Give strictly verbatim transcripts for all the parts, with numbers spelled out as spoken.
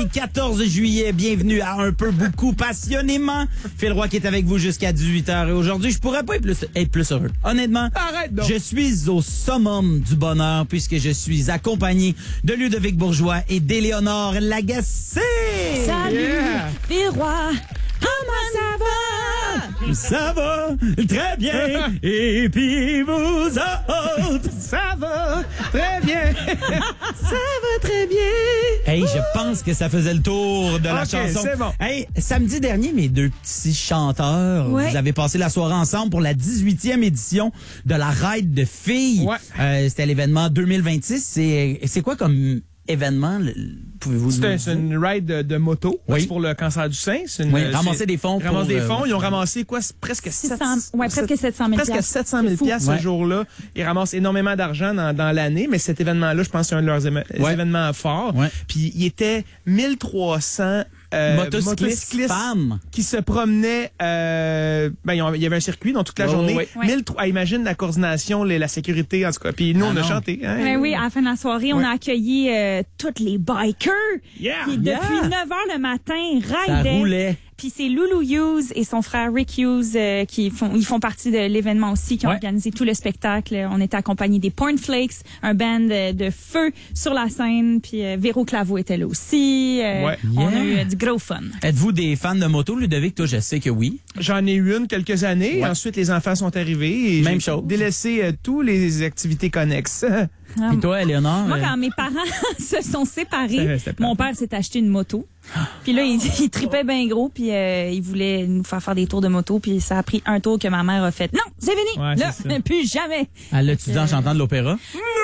mardi quatorze juillet. Bienvenue à Un peu, beaucoup, passionnément. Phil Roy qui est avec vous jusqu'à dix-huit heures. Et aujourd'hui, je pourrais pas être plus, être plus heureux. Honnêtement, Arrête donc. Je suis au summum du bonheur puisque je suis accompagné de Ludovic Bourgeois et d'Éléonore Lagacé. Salut, Yeah. Phil Roy. Comment ça va? Ça va très bien. Et puis vous autres, Ça va très bien. ça va très bien. Hey, je pense que ça faisait le tour de la Ok, chanson. c'est bon. Hey, samedi dernier, mes deux petits chanteurs, Ouais. vous avez passé la soirée ensemble pour la dix-huitième édition de la Ride de filles. Ouais. Euh, c'était l'événement deux mille vingt-six. C'est, c'est quoi comme événement? le- Pouvez-vous C'est nous un- dire? c'est une ride de, de moto. Oui. C'est pour le cancer du sein. C'est une, Oui, euh, ramasser c'est- des fonds Ramasser pour, des euh, fonds. Ils ont ramassé quoi? C'est presque six sept- cents ouais, presque sept cent mille Presque piastres. sept cent mille C'est fou. piastres Ouais. ce jour-là. Ils ramassent énormément d'argent dans, dans l'année, mais cet événement-là, je pense que c'est un de leurs éma- Ouais. événements forts. Ouais. Puis il était mille trois cents euh, Motocyclistes femmes. qui se promenaient. Euh, ben, ils ont- il y avait un circuit dans toute la Oh, journée. oui. Ouais. mille trois- ah, imagine la coordination, les- la sécurité, en tout cas. Puis nous, Ah on a non. chanté. Hein? Ben oui, à la fin de la soirée, on Ouais. a accueilli euh, toutes les bikers Yeah! qui, Yeah. depuis neuf heures le matin, Ça ridaient. roulait. Puis c'est Loulou Hughes et son frère Rick Hughes euh, qui font ils font partie de l'événement aussi, qui ont Ouais. organisé tout le spectacle. On était accompagnés des Porn Flakes, un band de, de feu sur la scène. Puis euh, Véro Claveau était là aussi. Euh, Ouais. On a Yeah. eu euh, du gros fun. Êtes-vous des fans de moto, Ludovic? Toi, je sais que oui. J'en ai eu une quelques années. Ouais. Ensuite, les enfants sont arrivés. Et Même j'ai chose. délaissé euh, tous les activités connexes. Ah, Et toi, Éléonore? Moi, euh, quand mes parents se sont C'était- séparés, c'était plate. mon père s'est acheté une moto. Puis là, il, il tripait bien gros, puis euh, il voulait nous faire faire des tours de moto, puis ça a pris un tour que ma mère a fait. Non, c'est fini! Ouais, là, c'est ça. plus jamais! Elle l'a-tu dit en chantant de l'opéra?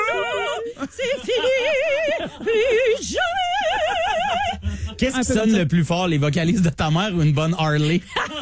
C'est fini! Plus jamais! Qu'est-ce Un qui peu sonne comme ça. le plus fort, les vocalistes de ta mère ou une bonne Harley?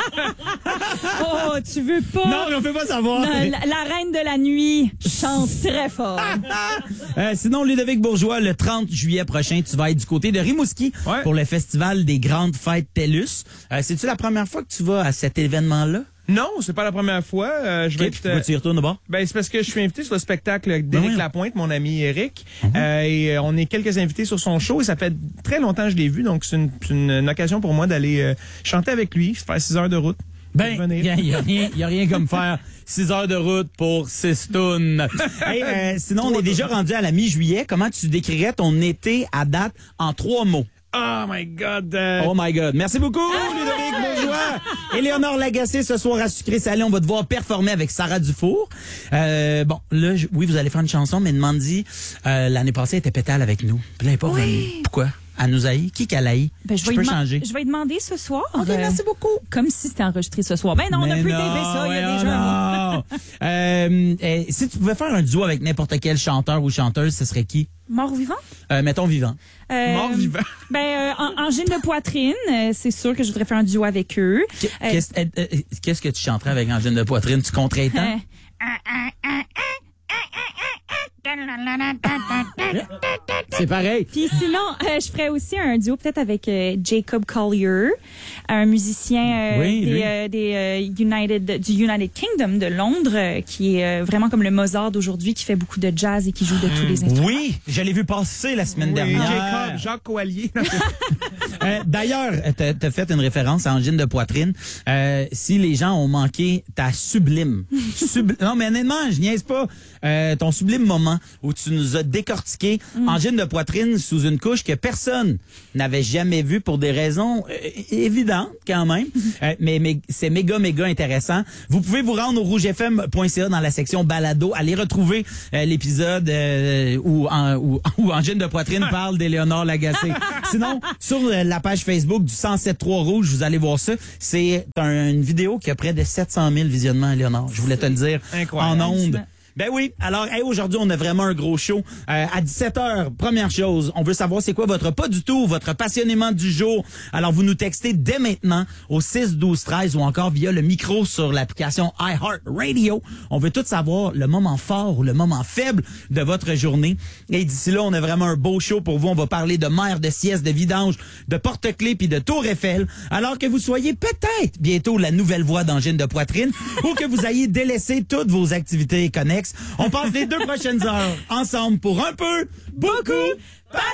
Oh, tu veux pas? Non, on peut pas savoir. Non, la, la reine de la nuit chante très fort. Euh, sinon, Ludovic Bourgeois, le trente juillet prochain, tu vas être du côté de Rimouski Ouais. pour le festival des grandes fêtes TELUS. Euh, c'est-tu la première fois que tu vas à cet événement-là? Non, c'est pas la première fois. Euh, je vais Ok, puis être, pourquoi tu y retournes d'abord? Ben, c'est parce que je suis invité sur le spectacle d'Éric Ben oui. Lapointe, mon ami Éric. Euh, et euh, on est quelques invités sur son show et ça fait très longtemps que je l'ai vu. Donc, c'est une, c'est une, une occasion pour moi d'aller euh, chanter avec lui, faire six heures de route. Ben, Venir. il n'y a, rien- y a rien comme faire six heures de route pour six tonnes. Hey, euh, sinon, on est déjà rendu à la mi-juillet. Comment tu décrirais ton été à date en trois mots? Oh my God! euh, Oh my God. Merci beaucoup, Ludovic Bourgeois. Éléonore Lagacé, ce soir à Sucré Salé, on va devoir performer avec Sarah Dufour. Euh, bon, là, je- oui, vous allez faire une chanson, mais Mandy, euh, l'année passée, elle était pétale avec nous. Puis là, elle est pas Oui. revenue. Pourquoi? Elle nous haït. Qui qu'elle haït? Ben, je vais peux lui deman- changer. Je vais lui demander ce soir. OK, euh, merci beaucoup. Comme si c'était enregistré ce soir. Ben non, on a Mais plus non, d'aider ça. Il y a voyons déjà un non. euh, euh, si tu pouvais faire un duo avec n'importe quel chanteur ou chanteuse, ce serait qui? mort ou vivant. Euh, mettons vivant. Euh, Mort vivant. Ben, euh, en, Angine de poitrine, euh, c'est sûr que je voudrais faire un duo avec eux. Qu- Euh, Qu'est-ce euh, euh, qu'est-ce que tu chanterais avec Angine de poitrine? Tu compterais les temps? C'est pareil. Puis sinon, euh, je ferais aussi un duo peut-être avec euh, Jacob Collier, un musicien euh, Oui, lui. des, euh, des euh, United du United Kingdom de Londres, euh, qui est euh, vraiment comme le Mozart d'aujourd'hui, qui fait beaucoup de jazz et qui joue de tous les instruments. Oui, je l'ai vu passer la semaine oui, dernière. Jacob, Jacques Coallier. Euh, D'ailleurs, t'as as fait une référence à Angine de poitrine. Euh, si les gens ont manqué ta sublime, subli- non mais honnêtement, je niaise pas, euh, ton sublime moment où tu nous as décortiqué Angine de poitrine sous une couche que personne n'avait jamais vue pour des raisons euh, évidentes quand même, Euh, mais, mais c'est méga méga intéressant. Vous pouvez vous rendre au rouge f m point c a dans la section balado, aller retrouver euh, l'épisode euh, où, en- où, où Angine de poitrine parle d'Éléonore Lagacé. Sinon, sur euh, la page Facebook du cent sept trois Rouge, vous allez voir ça. C'est un- une vidéo qui a près de sept cent mille visionnements, Éléonore. Je voulais te le dire Incroyable. en ondes. Ben oui. Alors, hey, aujourd'hui, on a vraiment un gros show. Euh, à dix-sept heures, première chose, on veut savoir c'est quoi votre pas du tout, votre passionnément du jour. Alors, vous nous textez dès maintenant au six douze treize ou encore via le micro sur l'application iHeartRadio. On veut tout savoir le moment fort ou le moment faible de votre journée. Et d'ici là, on a vraiment un beau show pour vous. On va parler de mer, de sieste, de vidange, de porte-clés puis de tour Eiffel. Alors que vous soyez peut-être bientôt la nouvelle voix d'Angine de poitrine ou que vous ayez délaissé toutes vos activités connexes. On passe les deux prochaines heures ensemble pour un peu, beaucoup, passionnément.